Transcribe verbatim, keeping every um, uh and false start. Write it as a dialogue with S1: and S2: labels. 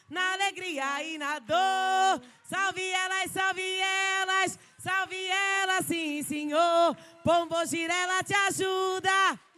S1: na alegria e na dor. Salve elas, salve elas, salve elas, sim, senhor. Pombo Girela te ajuda.